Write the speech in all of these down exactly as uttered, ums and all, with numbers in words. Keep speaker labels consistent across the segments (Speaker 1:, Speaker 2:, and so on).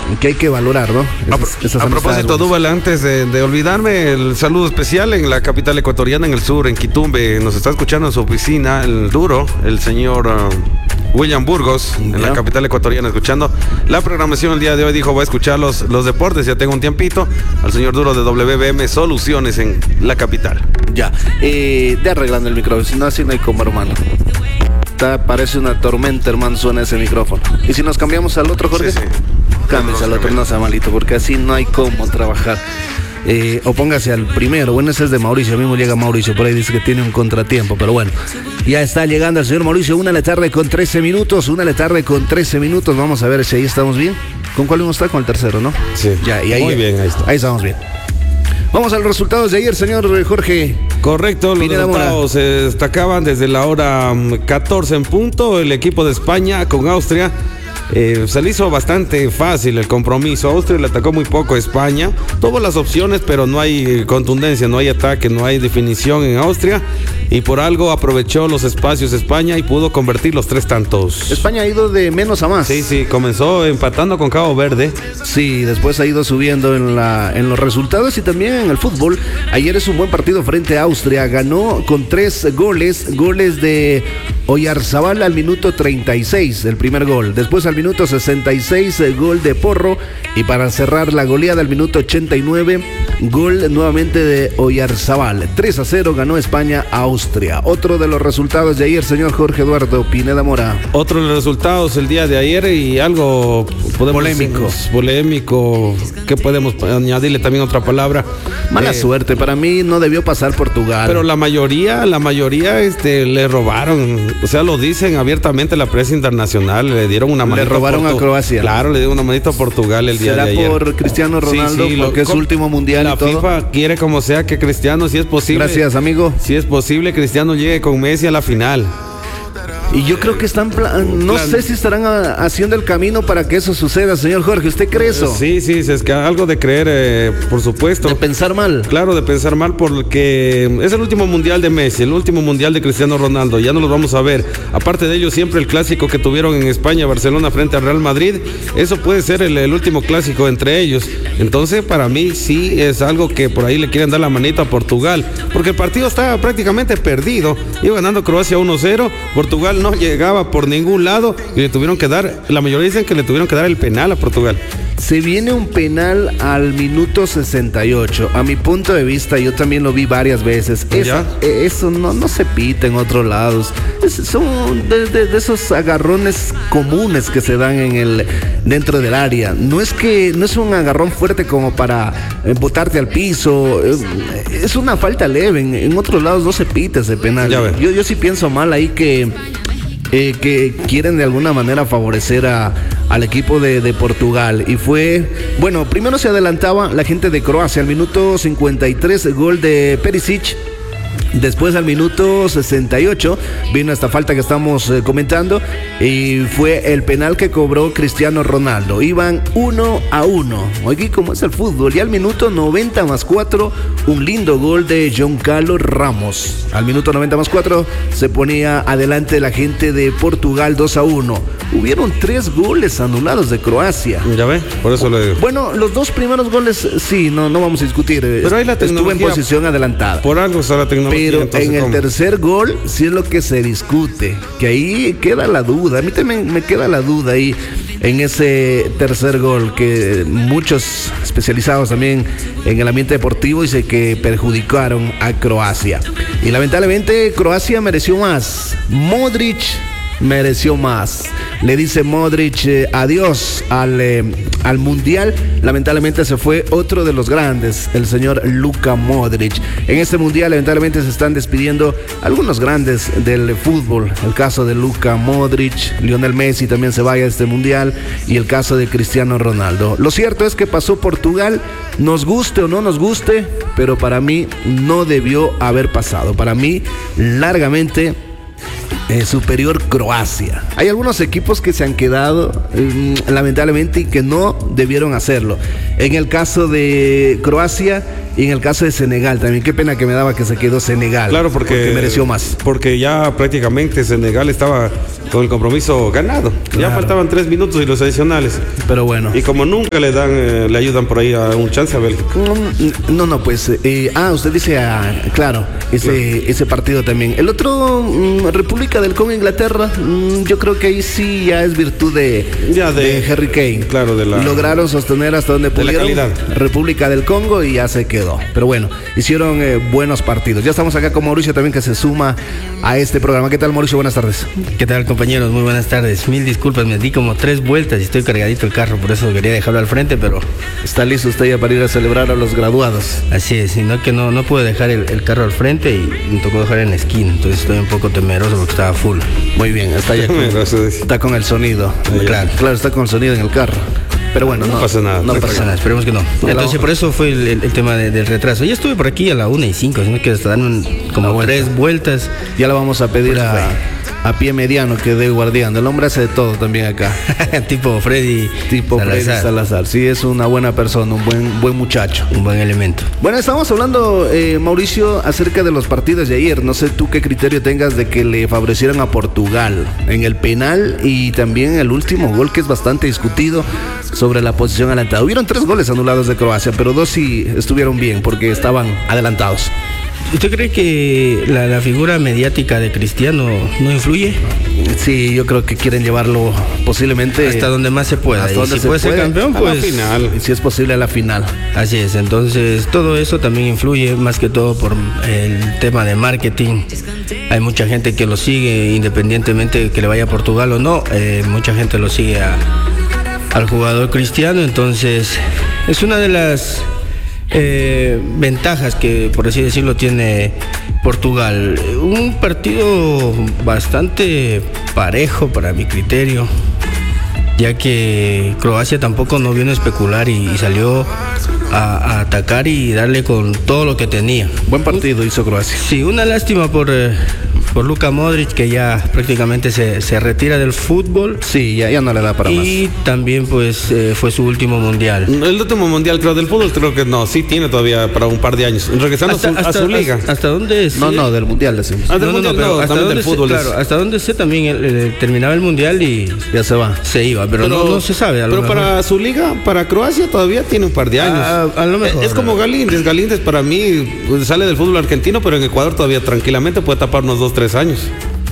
Speaker 1: que hay que valorar, ¿no?
Speaker 2: Esas, a, esas a propósito, Duval, antes de, de olvidarme, el saludo especial en la capital ecuatoriana, en el sur, en Quitumbe. Nos está escuchando en su oficina el duro, el señor uh, William Burgos, yeah. en la capital ecuatoriana, escuchando la programación el día de hoy. Dijo, voy a escuchar los, los deportes, ya tengo un tiempito. Al señor duro de W B M Soluciones en la capital.
Speaker 1: Ya, eh, de arreglando el micrófono, si no, así no hay como, hermano. Está, parece una tormenta, hermano, suena ese micrófono. ¿Y si nos cambiamos al otro, Jorge?
Speaker 2: Sí, sí.
Speaker 1: Cámbiese al otro, no sea malito, porque así no hay cómo trabajar. Eh, o póngase al primero. Bueno, ese es de Mauricio, mismo llega Mauricio, por ahí dice que tiene un contratiempo, pero bueno, ya está llegando el señor Mauricio. Una de la tarde con trece minutos, una de la tarde con trece minutos. Vamos a ver si ahí estamos bien. ¿Con cuál uno está? Con el tercero, ¿no?
Speaker 2: Sí,
Speaker 1: ya, y ahí,
Speaker 2: muy bien, ahí está.
Speaker 1: Ahí estamos bien. Vamos a los resultados de ayer, señor Jorge.
Speaker 2: Correcto, los
Speaker 1: Pineda
Speaker 2: resultados se destacaban desde la hora catorce en punto. El equipo de España con Austria. Eh, se le hizo bastante fácil el compromiso. Austria le atacó muy poco a España. Tuvo las opciones, pero no hay contundencia, no hay ataque, no hay definición en Austria. Y por algo aprovechó los espacios España y pudo convertir los tres tantos.
Speaker 1: España ha ido de menos a más.
Speaker 2: Sí, sí, comenzó empatando con Cabo Verde.
Speaker 1: Sí, después ha ido subiendo en, la, en los resultados y también en el fútbol. Ayer es un buen partido frente a Austria. Ganó con tres goles, goles de Oyarzabal al minuto treinta y seis, el primer gol. Después al minuto sesenta y seis, el gol de Porro. Y para cerrar la goleada al minuto ochenta y nueve, gol nuevamente de Oyarzabal. tres a cero ganó España a Austria. Otro de los resultados de ayer, señor Jorge Eduardo Pineda Mora.
Speaker 2: Otro de los resultados el día de ayer y algo podemos
Speaker 1: polémico.
Speaker 2: Decir, polémico. ¿Qué podemos añadirle también otra palabra?
Speaker 1: Mala eh, suerte, para mí no debió pasar Portugal.
Speaker 2: Pero la mayoría, la mayoría este, le robaron. O sea, lo dicen abiertamente la prensa internacional. Le dieron una manita.
Speaker 1: Le robaron a, a Croacia.
Speaker 2: Claro, le dieron una manita a Portugal el día de ayer.
Speaker 1: ¿Será por Cristiano Ronaldo? Sí, sí, porque lo, es su último mundial
Speaker 2: la
Speaker 1: y todo.
Speaker 2: FIFA quiere como sea que Cristiano, si es posible.
Speaker 1: Gracias, amigo.
Speaker 2: Si es posible, Cristiano llegue con Messi a la final.
Speaker 1: Y yo creo que están, plan, no plan. sé si estarán a, haciendo el camino para que eso suceda, señor Jorge. ¿Usted cree eso?
Speaker 2: Sí, sí, es que algo de creer, eh, por supuesto.
Speaker 1: De pensar mal.
Speaker 2: Claro, de pensar mal, porque es el último mundial de Messi, el último mundial de Cristiano Ronaldo. Ya no los vamos a ver. Aparte de ello, siempre el clásico que tuvieron en España, Barcelona frente al Real Madrid, eso puede ser el, el último clásico entre ellos. Entonces, para mí sí es algo que por ahí le quieren dar la manita a Portugal, porque el partido estaba prácticamente perdido. Iba ganando Croacia uno cero, Portugal no llegaba por ningún lado y le tuvieron que dar, la mayoría dicen que le tuvieron que dar el penal a Portugal.
Speaker 1: Se viene un penal al minuto sesenta y ocho. A mi punto de vista, yo también lo vi varias veces. Eso, eso no, no se pita en otros lados. Es, son de, de, de esos agarrones comunes que se dan en el dentro del área. No es que no es un agarrón fuerte como para eh, botarte al piso. Es una falta leve. En, en otros lados no se pita ese penal. Yo, yo sí pienso mal ahí que Eh, que quieren de alguna manera favorecer a, al equipo de, de Portugal. Y fue, bueno, primero se adelantaba la gente de Croacia al minuto cincuenta y tres, gol de Perisic. Después al minuto sesenta y ocho vino esta falta que estamos eh, comentando y fue el penal que cobró Cristiano Ronaldo. Iban uno a uno. Oye, ¿cómo es el fútbol? Y al minuto noventa más cuatro, un lindo gol de Giancarlo Ramos. Al minuto noventa más cuatro se ponía adelante la gente de Portugal dos a uno. Hubieron tres goles anulados de Croacia.
Speaker 2: Ya ve, por eso le digo.
Speaker 1: Bueno, los dos primeros goles sí, no, no vamos a discutir.
Speaker 2: Pero ahí la tecnología
Speaker 1: estuvo en posición adelantada.
Speaker 2: Por algo está la tecnología.
Speaker 1: Pero en el ¿cómo? tercer gol sí es lo que se discute, que ahí queda la duda. A mí también me queda la duda ahí en ese tercer gol, que muchos especializados también en el ambiente deportivo dicen que perjudicaron a Croacia. Y lamentablemente Croacia mereció más. Modric mereció más. Le dice Modric eh, adiós al, eh, al Mundial. Lamentablemente se fue otro de los grandes, el señor Luka Modric. En este Mundial lamentablemente se están despidiendo algunos grandes del fútbol. El caso de Luka Modric, Lionel Messi también se vaya a este Mundial y el caso de Cristiano Ronaldo. Lo cierto es que pasó Portugal, nos guste o no nos guste, pero para mí no debió haber pasado. Para mí, largamente eh, superior Croacia. Hay algunos equipos que se han quedado, eh, lamentablemente, y que no debieron hacerlo. En el caso de Croacia y en el caso de Senegal también. Qué pena que me daba que se quedó Senegal.
Speaker 2: Claro, porque,
Speaker 1: porque mereció más.
Speaker 2: Porque ya prácticamente Senegal estaba con el compromiso ganado. Claro. Ya faltaban tres minutos y los adicionales.
Speaker 1: Pero bueno.
Speaker 2: Y como nunca le dan, eh, le ayudan por ahí a un chance a Bélgica.
Speaker 1: No, no, pues. Eh, ah, usted dice, ah, claro, ese, claro. ese partido también. El otro, mm, República del Congo, Inglaterra, mm, yo creo que ahí sí ya es virtud de,
Speaker 2: ya de,
Speaker 1: de Harry Kane.
Speaker 2: Claro, de la.
Speaker 1: Lograron sostener hasta donde pudieron.
Speaker 2: De la calidad.
Speaker 1: República del Congo y ya se quedó. Pero bueno, hicieron eh, buenos partidos. Ya estamos acá con Mauricio también, que se suma a este programa. ¿Qué tal, Mauricio? Buenas tardes.
Speaker 3: ¿Qué tal, compañeros? Muy buenas tardes. Mil disculpas, me di como tres vueltas y estoy cargadito el carro, por eso quería dejarlo al frente, pero...
Speaker 1: ¿Está listo usted ya para ir a celebrar a los graduados?
Speaker 3: Así es, sino que no, no pude dejar el, el carro al frente y me tocó dejar en la esquina, entonces estoy un poco temeroso porque estaba full.
Speaker 1: Muy bien, está ya con, está con el sonido. Claro, claro, está con el sonido en el carro. Pero bueno, no,
Speaker 2: no pasa nada.
Speaker 3: No, no pasa nada, esperemos que no. Entonces, por eso fue el, el, el tema de, del retraso. Ya estuve por aquí a la una y cinco, sino que hasta dan como vuelta. tres vueltas.
Speaker 1: Ya la vamos a pedir pues a, a pie mediano que dé guardián. El hombre hace de todo también acá.
Speaker 3: Tipo Freddy
Speaker 1: Tipo Salazar. Freddy Salazar. Sí, es una buena persona, un buen, buen muchacho.
Speaker 3: Un buen elemento.
Speaker 1: Bueno, estamos hablando, eh, Mauricio, acerca de los partidos de ayer. No sé tú qué criterio tengas de que le favorecieran a Portugal en el penal y también el último gol, que es bastante discutido, sobre la posición adelantada. Hubieron tres goles anulados de Croacia, pero dos sí estuvieron bien porque estaban adelantados.
Speaker 3: ¿Usted cree que la, la figura mediática de Cristiano no influye?
Speaker 1: Sí, yo creo que quieren llevarlo posiblemente
Speaker 3: hasta donde más se pueda.
Speaker 1: Hasta
Speaker 3: y
Speaker 1: donde
Speaker 3: si
Speaker 1: se
Speaker 3: puede ser campeón,
Speaker 2: a
Speaker 3: pues
Speaker 2: la final.
Speaker 1: Si es posible, a la final.
Speaker 3: Así es, entonces todo eso también influye, más que todo por el tema de marketing. Hay mucha gente que lo sigue, independientemente de que le vaya a Portugal o no, eh, mucha gente lo sigue a, al jugador Cristiano, entonces es una de las Eh, ventajas que, por así decirlo, tiene Portugal. Un partido bastante parejo para mi criterio, ya que Croacia tampoco no vino a especular y, y salió a, a atacar y darle con todo lo que tenía.
Speaker 1: Buen partido hizo Croacia.
Speaker 3: Sí, una lástima por... Eh, por Luka Modric, que ya prácticamente se, se retira del fútbol.
Speaker 1: Sí, ya, ya no le da para
Speaker 3: y
Speaker 1: más.
Speaker 3: Y también pues eh, fue su último mundial.
Speaker 2: El último mundial, creo, del fútbol creo que no, sí tiene todavía para un par de años. Regresando hasta, a, su,
Speaker 3: hasta,
Speaker 2: a su liga.
Speaker 3: ¿Hasta, hasta dónde?
Speaker 1: No, no, del mundial decimos.
Speaker 3: Ah, del no, mundial, no, no, pero hasta dónde del fútbol. Se, claro, hasta dónde sé también el, el, terminaba el mundial y
Speaker 1: ya se va.
Speaker 3: Se iba, pero, pero no, no se sabe. A
Speaker 2: pero
Speaker 3: lo
Speaker 2: para
Speaker 3: mejor.
Speaker 2: Su liga, para Croacia todavía tiene un par de años.
Speaker 3: A, a lo mejor.
Speaker 2: Es como Galíndez. Galíndez para mí sale del fútbol argentino, pero en Ecuador todavía tranquilamente puede tapar unos dos, tres años.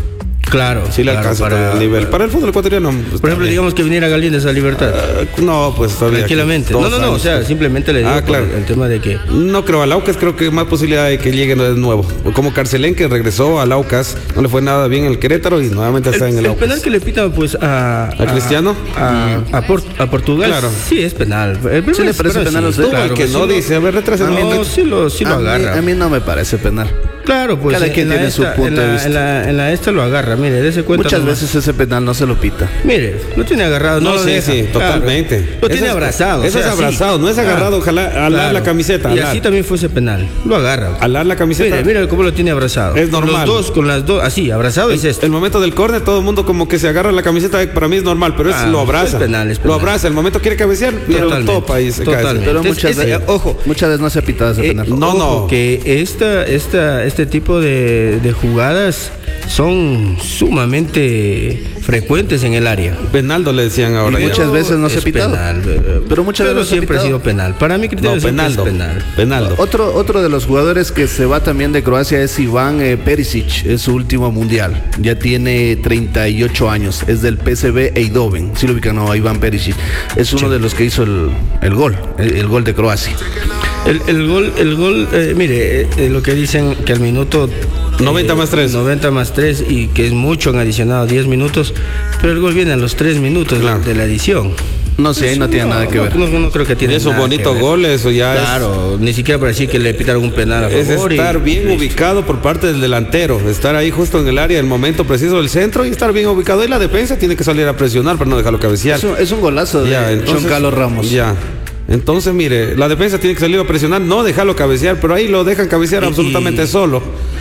Speaker 3: Claro,
Speaker 2: sí le
Speaker 3: claro,
Speaker 2: alcanza
Speaker 3: para
Speaker 2: el nivel. Para el fútbol ecuatoriano.
Speaker 3: Pues, por ejemplo, bien. Digamos que viniera Galíndez a Libertad.
Speaker 2: Uh, no, pues todavía.
Speaker 3: Tranquilamente. No, no, no, o sea, simplemente le digo
Speaker 2: ah, claro.
Speaker 3: el tema de que.
Speaker 2: No creo, al Aucas creo que más posibilidad de que llegue de nuevo. Como Carcelén, que regresó al Aucas, no le fue nada bien el Querétaro y nuevamente está
Speaker 3: el,
Speaker 2: en el, el
Speaker 3: Aucas. El penal que le pitan pues a.
Speaker 2: ¿A, a Cristiano?
Speaker 3: A, a, Port, a Portugal.
Speaker 2: Claro.
Speaker 3: Sí, es penal.
Speaker 1: El ¿Sí le parece penal a usted?
Speaker 2: Sí, claro, que no
Speaker 3: sí
Speaker 2: dice, a ver, retrasa.
Speaker 3: No, sí lo, sí lo
Speaker 1: a
Speaker 3: agarra.
Speaker 1: Mí, a mí no me parece penal.
Speaker 3: Claro, pues
Speaker 1: cada quien tiene
Speaker 3: esta,
Speaker 1: su punto
Speaker 3: en la,
Speaker 1: de vista.
Speaker 3: En la, en la esta lo agarra, mire, dése cuenta.
Speaker 1: Muchas
Speaker 3: nomás.
Speaker 1: veces ese penal no se lo pita.
Speaker 3: Mire, lo tiene agarrado, no,
Speaker 2: no
Speaker 3: lo
Speaker 2: sí,
Speaker 3: deja.
Speaker 2: sí, totalmente.
Speaker 3: Claro. Lo tiene
Speaker 2: es,
Speaker 3: abrazado.
Speaker 2: Eso
Speaker 3: o sea,
Speaker 2: es abrazado,
Speaker 3: sí.
Speaker 2: no es agarrado,
Speaker 3: ah,
Speaker 2: ojalá alar
Speaker 3: claro.
Speaker 2: la camiseta.
Speaker 3: Y
Speaker 2: alar.
Speaker 3: así también fue ese penal, lo agarra.
Speaker 2: Alar la camiseta.
Speaker 3: Mire, mire cómo lo tiene abrazado.
Speaker 2: Es normal.
Speaker 3: Los dos, con las dos, así, abrazado
Speaker 2: el,
Speaker 3: es esto.
Speaker 2: El momento del córner, todo el mundo como que se agarra la camiseta, para mí es normal, pero es ah, lo abraza.
Speaker 3: Es penal, es penal.
Speaker 2: Lo abraza, el momento quiere cabecear, mira, lo topa y se cae.
Speaker 1: Pero
Speaker 3: Entonces,
Speaker 1: muchas
Speaker 3: ese,
Speaker 1: veces,
Speaker 3: ojo,
Speaker 1: muchas veces no se ha pitado ese
Speaker 3: eh,
Speaker 1: penal.
Speaker 2: No,
Speaker 3: ojo,
Speaker 2: no.
Speaker 3: Que esta, esta, este tipo de, de jugadas son sumamente frecuentes en el área.
Speaker 2: Penaldo le decían ahora.
Speaker 1: Y muchas veces no se ha pitado.
Speaker 3: Penal,
Speaker 1: pero muchas
Speaker 3: pero
Speaker 1: veces
Speaker 3: siempre ha sido penal. Para mi criterio
Speaker 2: no,
Speaker 3: siempre
Speaker 2: penaldo,
Speaker 3: es penal.
Speaker 2: Penaldo.
Speaker 1: Otro, otro de los jugadores que se va también de Croacia es Iván eh, Perisic, es su último mundial. Ya tiene treinta y ocho años, es del P S V Eindhoven. Si ¿Sí lo ubican, no, Iván Perisic. Es uno sí. de los que hizo el, el gol, el, el gol de Croacia.
Speaker 3: El, el gol, el gol, eh, mire, eh, lo que dicen que al minuto
Speaker 2: noventa más tres.
Speaker 3: noventa más tres y que es mucho en adicionado diez minutos, pero el gol viene a los tres minutos claro. de la edición.
Speaker 1: No sé, ahí no tiene no, nada que
Speaker 3: no,
Speaker 1: ver.
Speaker 3: No, no, no creo que tiene
Speaker 2: esos
Speaker 3: nada
Speaker 2: bonitos
Speaker 3: que ver.
Speaker 2: goles, eso ya
Speaker 3: claro,
Speaker 2: es...
Speaker 3: ni siquiera para decir que le pitaron un penal a favor.
Speaker 2: Es estar
Speaker 3: y,
Speaker 2: bien
Speaker 3: listo.
Speaker 2: ubicado por parte del delantero, estar ahí justo en el área, el momento preciso del centro y estar bien ubicado. Y la defensa tiene que salir a presionar para no dejarlo cabecear.
Speaker 1: Es un, es un golazo de ya, entonces, Juan Carlos Ramos.
Speaker 2: Ya. Entonces, mire, la defensa tiene que salir a presionar, no dejarlo cabecear, pero ahí lo dejan cabecear y, absolutamente y, solo.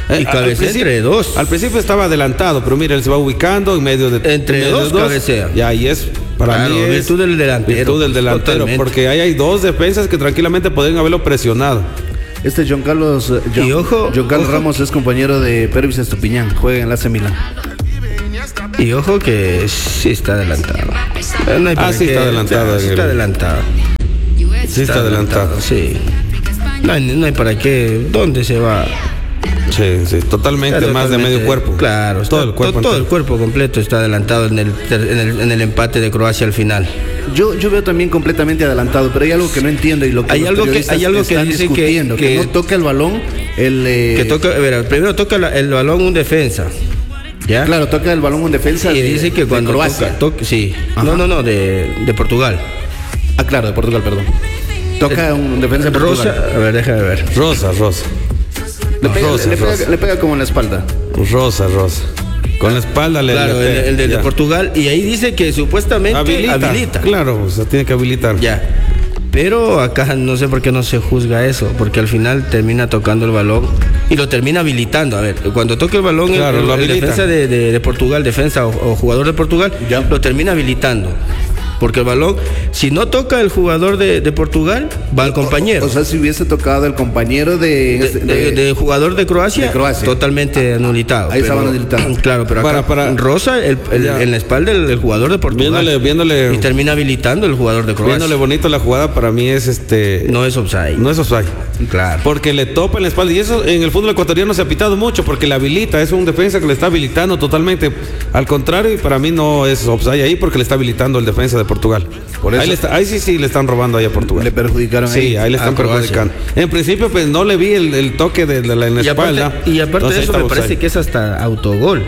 Speaker 3: Y cabecea entre dos.
Speaker 2: Al principio estaba adelantado, pero mira, él se va ubicando en medio de
Speaker 3: entre
Speaker 2: medio
Speaker 3: dos,
Speaker 2: de dos
Speaker 3: cabecea.
Speaker 2: Y ahí es para
Speaker 3: claro,
Speaker 2: mí es
Speaker 3: virtud del delantero.
Speaker 2: Virtud del delantero, totalmente. Porque ahí hay dos defensas que tranquilamente podrían haberlo presionado.
Speaker 1: Este John Carlos, John,
Speaker 3: y ojo,
Speaker 1: John Carlos
Speaker 3: ojo.
Speaker 1: Ramos es compañero de Pervis Estupiñán, juega en la A C Milan.
Speaker 3: Y ojo que sí está adelantado. No hay
Speaker 2: ah, sí
Speaker 3: que,
Speaker 2: está adelantado.
Speaker 3: Sí está
Speaker 2: el...
Speaker 3: adelantado.
Speaker 2: Sí está adelantado.
Speaker 3: Sí. No hay, no hay para qué. ¿Dónde se va?
Speaker 2: Sí, sí, totalmente
Speaker 3: Está
Speaker 2: más de medio cuerpo.
Speaker 3: Claro,
Speaker 2: todo el cuerpo.
Speaker 3: Todo, todo el cuerpo completo está adelantado en el, en el, en el empate de Croacia al final.
Speaker 1: Yo, yo veo también completamente adelantado, pero hay algo que no entiendo y lo que
Speaker 3: hay
Speaker 1: los
Speaker 3: algo que hay algo que
Speaker 1: están
Speaker 3: dice
Speaker 1: discutiendo,
Speaker 3: que,
Speaker 1: que, que no toca el balón, el eh...
Speaker 3: que toca, a ver, primero toca la, el balón un defensa. ¿Ya?
Speaker 1: Claro, toca el balón un defensa.
Speaker 3: Y
Speaker 1: de,
Speaker 3: dice que cuando
Speaker 1: Croacia.
Speaker 3: toca, toca sí. Ajá. No, no, no, de, de Portugal.
Speaker 1: Ah, claro, de Portugal, perdón. Toca un defensa de
Speaker 3: Rosa,
Speaker 1: Portugal.
Speaker 3: a ver, déjame ver.
Speaker 2: Rosa, Rosa.
Speaker 1: Le pega,
Speaker 2: Rosa,
Speaker 1: le,
Speaker 2: Rosa.
Speaker 1: pega, le pega como en la espalda.
Speaker 2: Rosa, Rosa. Con la espalda le
Speaker 3: Claro,
Speaker 2: le
Speaker 3: el, el de, de Portugal. Y ahí dice que supuestamente
Speaker 2: habilita.
Speaker 3: habilita.
Speaker 2: Claro, o sea, tiene que habilitar.
Speaker 3: Ya. Pero acá no sé por qué no se juzga eso, porque al final termina tocando el balón y lo termina habilitando. A ver, cuando toca el balón,
Speaker 2: claro,
Speaker 3: el,
Speaker 2: lo
Speaker 3: el defensa de, de, de Portugal, defensa o, o jugador de Portugal, ya lo termina habilitando. Porque el balón, si no toca el jugador de, de Portugal, va al compañero.
Speaker 1: O, o sea, si hubiese tocado el compañero de...
Speaker 3: De, de, de, de jugador de Croacia,
Speaker 1: de Croacia,
Speaker 3: totalmente anulitado.
Speaker 1: Ahí estaba anulitado.
Speaker 3: Claro, pero acá
Speaker 2: para, para,
Speaker 3: Rosa, el, el, en la espalda el, el jugador de Portugal.
Speaker 2: Viéndole, viéndole,
Speaker 3: y termina habilitando el jugador de Croacia.
Speaker 2: Viéndole bonito la jugada, para mí es este...
Speaker 3: No es offside.
Speaker 2: No es offside.
Speaker 3: Claro.
Speaker 2: Porque le topa en la espalda. Y eso en el fútbol ecuatoriano se ha pitado mucho, porque le habilita. Es un defensa que le está habilitando totalmente. Al contrario, y para mí no es offside ahí, porque le está habilitando el defensa de Portugal. Por eso, ahí, está, ahí sí, sí le están robando ahí a Portugal.
Speaker 1: Le perjudicaron
Speaker 2: sí,
Speaker 1: ahí.
Speaker 2: ahí le están perjudicando. En principio, pues no le vi el, el toque de, de la en la
Speaker 3: y
Speaker 2: espalda.
Speaker 3: Aparte, y aparte de eso, me parece ahí. que es hasta autogol.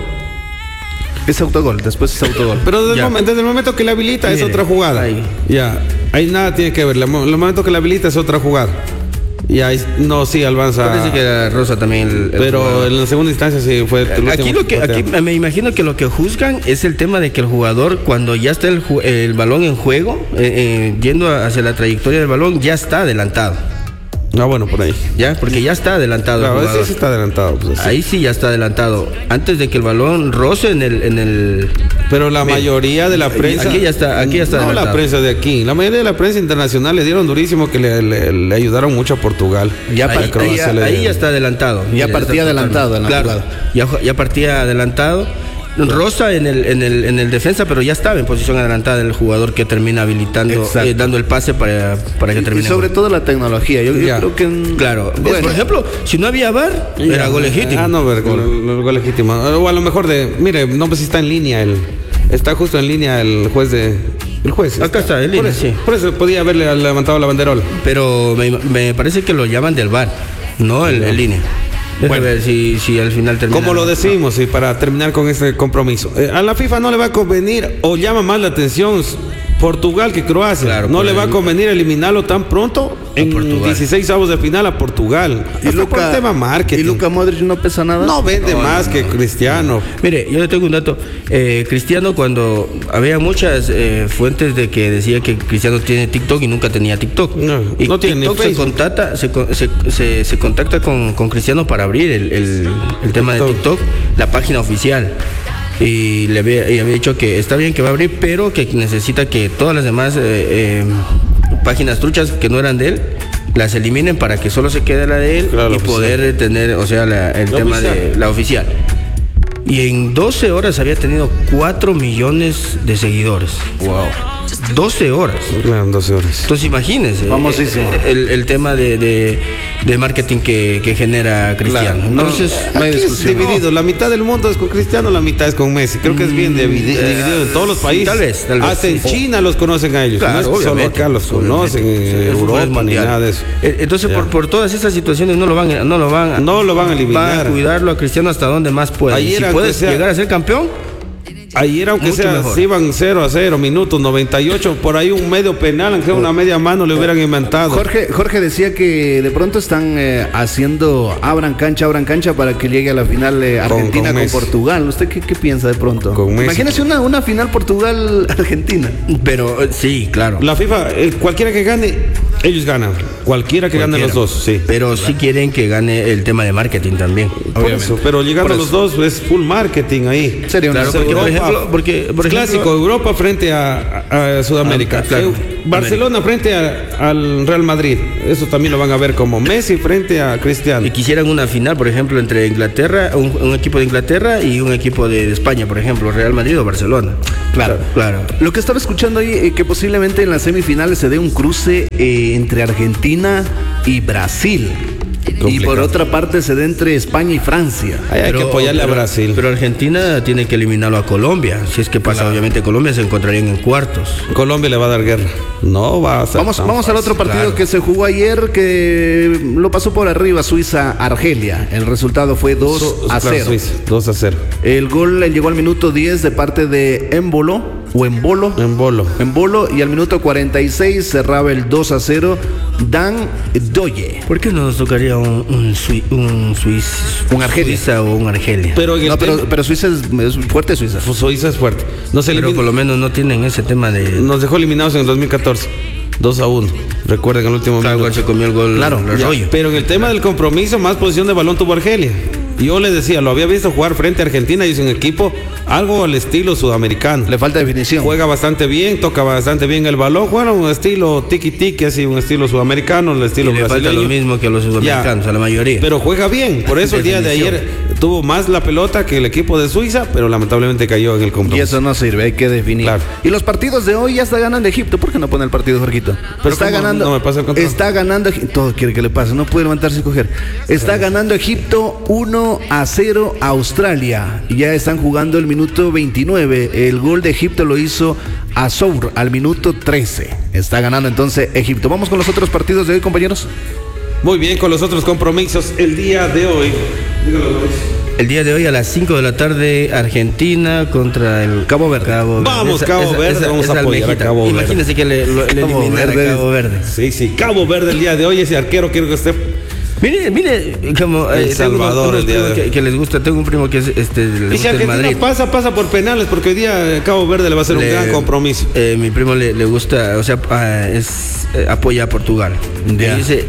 Speaker 1: Es autogol, después es autogol.
Speaker 2: Pero desde el, momento, desde el momento que le habilita Mire, es otra jugada.
Speaker 3: Ahí.
Speaker 2: Ya, ahí nada tiene que ver. El momento que le habilita es otra jugada. Y ahí, no, sí, Albanza.
Speaker 3: Parece que era Rosa también. El, el
Speaker 2: pero
Speaker 3: jugador.
Speaker 2: en la segunda instancia sí fue. El
Speaker 3: aquí lo que, aquí me imagino que lo que juzgan es el tema de que el jugador, cuando ya está el, el balón en juego, eh, eh, yendo hacia la trayectoria del balón, ya está adelantado.
Speaker 2: Ah, bueno, por ahí.
Speaker 3: Ya, porque ya está adelantado.
Speaker 2: Claro, ese sí está adelantado. Pues,
Speaker 3: ahí sí ya está adelantado. Antes de que el balón roce en el, en el.
Speaker 2: Pero la Mira, mayoría de la prensa.
Speaker 3: Aquí ya está, aquí ya está
Speaker 2: no
Speaker 3: adelantado.
Speaker 2: La prensa de aquí. La mayoría de la prensa internacional le dieron durísimo que le, le, le ayudaron mucho a Portugal.
Speaker 3: Ya ahí, ahí, ya, ahí ya está adelantado.
Speaker 1: Ya Mira, partía adelantado. En la
Speaker 3: claro. Ya, ya partía adelantado. Rosa en el, en el en el defensa, pero ya estaba en posición adelantada el jugador que termina habilitando, eh, dando el pase para, para que termine.
Speaker 1: Y sobre todo la tecnología. Yo, yo creo que.
Speaker 3: Claro. Bueno, por ejemplo, si no había V A R, ya, era gol legítimo.
Speaker 2: Ah, no, ver, gol, gol legítimo. O a lo mejor de. Mire, no, pues está en línea. El, está justo en línea el juez de. El juez.
Speaker 3: Acá está, en línea,
Speaker 2: por eso,
Speaker 3: sí.
Speaker 2: Por eso podía haberle levantado la banderola.
Speaker 3: Pero me, me parece que lo llaman del V A R, no el, en línea. Bueno, ver si, si al final termina.
Speaker 2: Como lo decimos, y para terminar con este compromiso, eh, a la FIFA no le va a convenir o llama más la atención Portugal que Croacia. Claro, no le va a convenir eliminarlo tan pronto en dieciséis avos de final a Portugal.
Speaker 1: Y Luka,
Speaker 2: por el tema marketing.
Speaker 1: ¿Y Luka Modric no pesa nada?
Speaker 2: No vende
Speaker 3: no,
Speaker 2: más
Speaker 3: no,
Speaker 2: que
Speaker 3: no.
Speaker 2: Cristiano.
Speaker 3: Mire, yo le tengo un dato. Eh, Cristiano, cuando había muchas eh, fuentes de que decía que Cristiano tiene TikTok y nunca tenía TikTok.
Speaker 2: No,
Speaker 3: y
Speaker 2: no tiene
Speaker 3: TikTok
Speaker 2: ni
Speaker 3: se contacta, se, se, se, se contacta con, con Cristiano para abrir el, el, el tema TikTok. de TikTok, la página oficial. Y le había, y había dicho que está bien que va a abrir, pero que necesita que todas las demás eh, eh, páginas truchas que no eran de él las eliminen para que solo se quede la de él claro, y poder oficial. tener, o sea, la, el la tema oficial. de la oficial. Y en doce horas había tenido cuatro millones de seguidores. Wow. doce horas.
Speaker 2: Claro, doce horas.
Speaker 3: Entonces imagínense
Speaker 1: Famosísimo.
Speaker 3: el, el tema de, de, de marketing que, que genera Cristiano.
Speaker 2: Claro.
Speaker 3: Entonces,
Speaker 2: no, aquí es dividido. La mitad del mundo es con Cristiano, la mitad es con Messi. Creo que es bien dividido, dividido en todos los países.
Speaker 3: Tal vez, tal vez.
Speaker 2: Hasta en China los conocen a ellos.
Speaker 3: Claro,
Speaker 2: no es solo acá los conocen, en Europa ni nada de eso.
Speaker 3: Entonces, por, por todas esas situaciones no lo van, no lo van,
Speaker 2: no lo van a eliminar.
Speaker 3: Van a cuidarlo a Cristiano hasta donde más pueda.
Speaker 2: Ayer
Speaker 3: si puedes sea... llegar a ser campeón,
Speaker 2: Ayer, aunque
Speaker 3: Mucho
Speaker 2: sea,
Speaker 3: mejor.
Speaker 2: si iban cero a cero, minutos noventa y ocho, por ahí un medio penal, aunque sea una media mano, le hubieran inventado.
Speaker 1: Jorge, Jorge decía que de pronto están eh, haciendo, abran cancha, abran cancha para que llegue a la final eh, Argentina
Speaker 2: con
Speaker 1: con,
Speaker 2: Messi.
Speaker 1: Portugal. ¿Usted qué, qué piensa de pronto?
Speaker 2: Con Messi.
Speaker 1: Imagínese una, una final Portugal-Argentina.
Speaker 3: Pero eh, sí, claro.
Speaker 2: La FIFA, eh, cualquiera que gane, ellos ganan. Cualquiera que gane
Speaker 3: Cualquiera.
Speaker 2: los dos, sí.
Speaker 3: Pero sí quieren que gane el tema de marketing también.
Speaker 2: Por eso, pero llegando
Speaker 1: Por
Speaker 2: los
Speaker 1: eso.
Speaker 2: dos es full marketing ahí.
Speaker 1: Sería una
Speaker 3: Claro, porque por
Speaker 2: Europa,
Speaker 3: ejemplo, porque por
Speaker 2: clásico,
Speaker 3: ejemplo,
Speaker 2: Europa frente a, a- a Sudamérica.
Speaker 3: Ah, claro.
Speaker 2: Eh, Barcelona frente a- al Real Madrid. Eso también lo van a ver como Messi frente a Cristiano.
Speaker 3: y quisieran una final, por ejemplo, entre Inglaterra, un, un equipo de Inglaterra y un equipo de, de España, por ejemplo, Real Madrid o Barcelona.
Speaker 1: Claro.
Speaker 3: Claro.
Speaker 1: Lo que estaba escuchando ahí, eh, que posiblemente en las semifinales se dé un cruce eh, entre Argentina y Brasil. Y
Speaker 2: Complicado.
Speaker 1: por otra parte se dé entre España y Francia.
Speaker 2: Ahí hay que apoyarle
Speaker 3: pero-
Speaker 2: a Brasil.
Speaker 3: Pero Argentina tiene que eliminarlo a Colombia. Si es que pasa, obviamente Colombia se encontrarían en cuartos.
Speaker 2: Colombia le va a dar guerra. No va a ser
Speaker 1: Vamos,
Speaker 2: tan
Speaker 1: vamos al
Speaker 2: fácil.
Speaker 1: otro partido
Speaker 3: claro.
Speaker 1: que se jugó ayer, que lo pasó por arriba Suiza-Argelia. El resultado fue dos a
Speaker 2: Claro,
Speaker 1: cero.
Speaker 2: Suiza, dos a cero.
Speaker 1: El gol llegó al minuto diez de parte de Embolo, o Embolo.
Speaker 2: En bolo.
Speaker 1: Embolo, y al minuto cuarenta y seis cerraba el dos a cero Dan Doye.
Speaker 3: ¿Por qué no nos tocaría un, un, sui- un Suiz,
Speaker 1: Un Argelia.
Speaker 3: Suiza o un Argelia?
Speaker 2: Pero en el
Speaker 1: No, pero,
Speaker 2: tema-
Speaker 1: pero Suiza es, es fuerte Suiza.
Speaker 2: Suiza es fuerte. Nos,
Speaker 3: Pero
Speaker 2: elimin-
Speaker 3: por lo menos no tienen ese tema de...
Speaker 2: nos dejó eliminados en el dos mil catorce. dos a uno. Recuerden el último
Speaker 3: Claro,
Speaker 2: minuto.
Speaker 3: se comió el gol.
Speaker 1: Claro,
Speaker 3: el
Speaker 2: Ya,
Speaker 3: rollo.
Speaker 2: pero en el tema del compromiso, más posición de balón tuvo Argelia. Y yo le decía, lo había visto jugar frente a Argentina y es un equipo algo al estilo sudamericano.
Speaker 1: Le falta definición.
Speaker 2: Juega bastante bien, toca bastante bien el balón, juega un estilo tiki-tiki, así un estilo sudamericano, el estilo
Speaker 3: Y le falta
Speaker 2: brasileño.
Speaker 3: lo mismo que a los sudamericanos,
Speaker 2: Ya.
Speaker 3: a la mayoría.
Speaker 2: Pero juega bien, por eso el día de
Speaker 3: Definición.
Speaker 2: ayer tuvo más la pelota que el equipo de Suiza, pero lamentablemente cayó en el
Speaker 1: Y
Speaker 2: compromiso.
Speaker 1: eso no sirve, hay que definir.
Speaker 2: Claro.
Speaker 1: Y los partidos de hoy ya está ganando Egipto. ¿Por qué no pone el partido, Jorgito?
Speaker 2: Pero
Speaker 1: está
Speaker 2: ¿cómo?
Speaker 1: ganando.
Speaker 2: No me pasa el control.
Speaker 1: Está ganando Egipto. Todo quiere que le pase. No puede levantarse y coger. Está ganando Egipto uno a cero a Australia. Y ya están jugando el minuto veintinueve. El gol de Egipto lo hizo Azour al minuto trece. Está ganando entonces Egipto. Vamos con los otros partidos de hoy, compañeros.
Speaker 2: Muy bien, con los otros compromisos el día de hoy. Dígalo, Luis.
Speaker 3: El día de hoy a las cinco de la tarde, Argentina contra el
Speaker 1: Cabo Verde.
Speaker 2: Vamos, Cabo Verde, vamos a apoyar a
Speaker 3: almejita.
Speaker 2: Cabo Verde.
Speaker 3: Imagínense que le, lo- le
Speaker 1: Cabo
Speaker 3: eliminara a
Speaker 1: Verde.
Speaker 3: Cabo Verde.
Speaker 2: Sí, sí, Cabo Verde el día de hoy, ese arquero quiero que esté.
Speaker 3: Mire, mire, como
Speaker 2: El
Speaker 3: eh, tengo unos-
Speaker 2: Salvador,
Speaker 3: unos
Speaker 2: el día
Speaker 3: primos
Speaker 2: de
Speaker 3: que,
Speaker 2: hoy.
Speaker 3: que les gusta, tengo un primo que es este le
Speaker 2: Y si
Speaker 3: gusta el
Speaker 2: Argentina
Speaker 3: Madrid.
Speaker 2: pasa, pasa por penales, porque hoy día Cabo Verde le va a hacer un
Speaker 3: Le-
Speaker 2: gran compromiso.
Speaker 3: eh, mi primo le, le gusta, o sea, ah, es eh, apoya a Portugal.
Speaker 1: Ya.
Speaker 3: Y dice,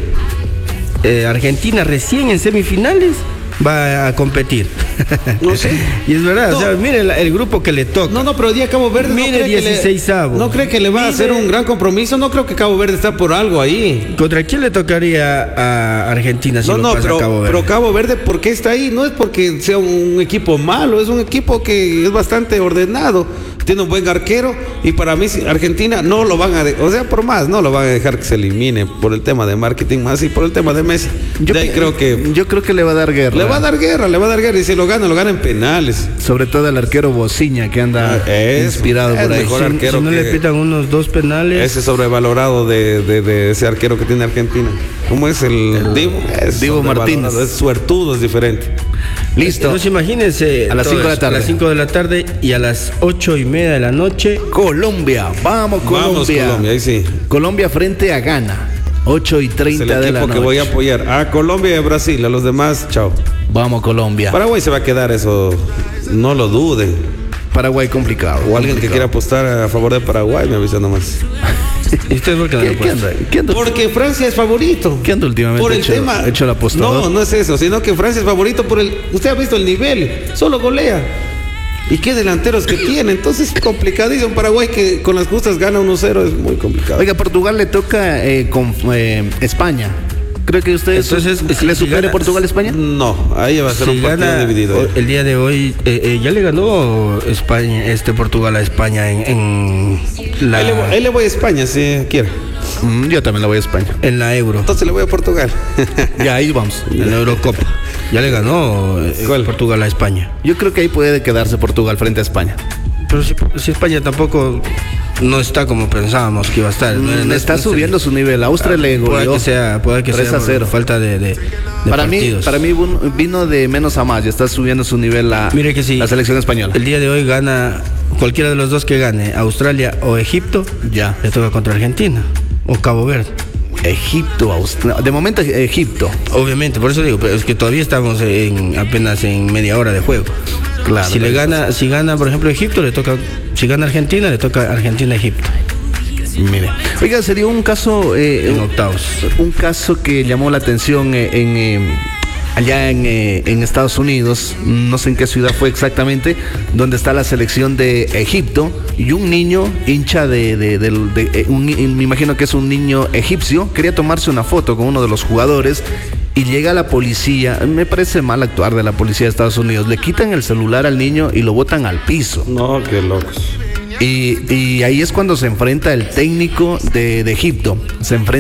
Speaker 3: eh, Argentina recién en semifinales va a competir.
Speaker 2: No sé.
Speaker 3: Y es verdad,
Speaker 2: No.
Speaker 3: o sea, mire la- el grupo que le toca.
Speaker 2: No, no, pero hoy día Cabo Verde
Speaker 3: Mire,
Speaker 2: no cree que le-
Speaker 3: dieciseisavo.
Speaker 2: no cree que le va a hacer un gran compromiso. No creo que Cabo Verde está por algo ahí.
Speaker 3: ¿Contra quién le tocaría a Argentina si
Speaker 2: No,
Speaker 3: lo
Speaker 2: no,
Speaker 3: pasa
Speaker 2: pero
Speaker 3: a Cabo Verde?
Speaker 2: pero Cabo Verde, ¿por qué está ahí? No es porque sea un equipo malo, es un equipo que es bastante ordenado, tiene un buen arquero y para mí si Argentina no lo van a, de- o sea, por más, no lo van a dejar que se elimine por el tema de marketing más y por el tema de Messi.
Speaker 1: Yo,
Speaker 2: De ahí
Speaker 1: pi-
Speaker 2: creo que
Speaker 1: yo creo que le va a dar guerra.
Speaker 2: le va a dar guerra, le va a dar guerra y si lo gana, lo gana en penales.
Speaker 1: Sobre todo el arquero Bociña que anda
Speaker 2: Ah, es-
Speaker 1: inspirado
Speaker 2: es
Speaker 1: por ahí.
Speaker 2: mejor
Speaker 3: Si-
Speaker 2: arquero
Speaker 3: si no
Speaker 2: que-
Speaker 3: le pitan unos dos penales.
Speaker 2: Ese sobrevalorado de, de, de ese arquero que tiene Argentina. ¿Cómo es el, Divo? Es
Speaker 1: Divo
Speaker 2: sobrevalorado,
Speaker 1: Martínez.
Speaker 2: Es suertudo, es diferente.
Speaker 1: Listo.
Speaker 3: Entonces imagínense.
Speaker 1: A las
Speaker 3: todo
Speaker 1: cinco de la
Speaker 3: eso,
Speaker 1: tarde.
Speaker 3: A las cinco de la tarde y a las ocho y media de la noche.
Speaker 1: Colombia. Vamos, Colombia.
Speaker 2: Vamos, Colombia, ahí sí.
Speaker 1: Colombia frente a Ghana. ocho y
Speaker 2: Es
Speaker 1: treinta
Speaker 2: el
Speaker 1: de la
Speaker 2: equipo
Speaker 1: noche.
Speaker 2: que voy a apoyar. A Colombia y a Brasil, a los demás, chao.
Speaker 1: Vamos, Colombia.
Speaker 2: Paraguay se va a quedar, eso no lo duden.
Speaker 1: Paraguay complicado.
Speaker 2: O alguien que quiera
Speaker 1: complicado.
Speaker 2: apostar a favor de Paraguay, me avisa nomás.
Speaker 3: ¿Y ustedes por qué no
Speaker 1: ¿Qué,
Speaker 3: le
Speaker 1: qué
Speaker 3: apuestan?
Speaker 1: anda? ¿Qué anda?
Speaker 2: Porque Francia es favorito.
Speaker 1: ¿Qué anda últimamente
Speaker 2: Por el
Speaker 1: hecho-
Speaker 2: tema.
Speaker 1: hecho el apostador?
Speaker 2: No, no es eso, sino que Francia es favorito por el. Usted ha visto el nivel, solo golea. ¿Y qué delanteros que tiene? Entonces, complicadísimo. Paraguay que con las justas gana uno cero, es muy complicado.
Speaker 1: Oiga, Portugal le toca eh, con eh, España. ¿Cree que ustedes
Speaker 3: Entonces,
Speaker 1: le
Speaker 3: si- si
Speaker 1: supere
Speaker 3: gana-
Speaker 1: Portugal a España?
Speaker 2: No, ahí va a ser
Speaker 3: Si
Speaker 2: un partido
Speaker 3: gana
Speaker 2: dividido.
Speaker 3: o- el día de hoy, eh, eh, ya le ganó España, este Portugal a España en, en la
Speaker 2: Ahí le, voy, ahí le voy a España si quiere.
Speaker 1: Mm, yo también le voy a España.
Speaker 3: en la Euro,
Speaker 2: Entonces le voy a Portugal.
Speaker 1: Ya, ahí vamos.
Speaker 3: en la Eurocopa. Ya le ganó eh,
Speaker 2: ¿Cuál?
Speaker 3: Portugal a España.
Speaker 1: Yo creo que ahí puede quedarse Portugal frente a España.
Speaker 3: Pero si, si España tampoco no está como pensábamos que iba a estar. No,
Speaker 1: Mm,
Speaker 3: no-
Speaker 1: está
Speaker 3: no-
Speaker 1: subiendo su nivel. Austria le
Speaker 3: Puede
Speaker 1: goleó.
Speaker 3: que sea, puede que
Speaker 1: tres
Speaker 3: sea
Speaker 1: a cero.
Speaker 3: por falta de, de- de
Speaker 1: Para mí,
Speaker 3: partidos.
Speaker 1: para mí vino- vino de menos a más. Ya está subiendo su nivel la,
Speaker 3: Mire que sí.
Speaker 1: la selección española.
Speaker 3: El día de hoy gana cualquiera de los dos que gane, Australia o Egipto,
Speaker 1: Ya.
Speaker 3: le toca contra Argentina o Cabo Verde.
Speaker 1: Egipto, Australia. De momento Egipto.
Speaker 3: Obviamente, por eso digo, pero es que todavía estamos en, apenas en media hora de juego.
Speaker 1: Claro.
Speaker 3: Si le gana, si gana, por ejemplo, Egipto, le toca, si gana Argentina, le toca Argentina-Egipto.
Speaker 1: Mire. Oiga, sería un caso. Eh,
Speaker 3: En
Speaker 1: un,
Speaker 3: octavos.
Speaker 1: un caso que llamó la atención eh, en. eh, allá en, eh, en Estados Unidos, no sé en qué ciudad fue exactamente, donde está la selección de Egipto y un niño hincha de, de, de, de, de un, me imagino que es un niño egipcio, quería tomarse una foto con uno de los jugadores y llega la policía. Me parece mal actuar de la policía de Estados Unidos, le quitan el celular al niño y lo botan al piso.
Speaker 2: No, qué locos.
Speaker 1: Y, y ahí es cuando se enfrenta el técnico de, de Egipto, se enfrenta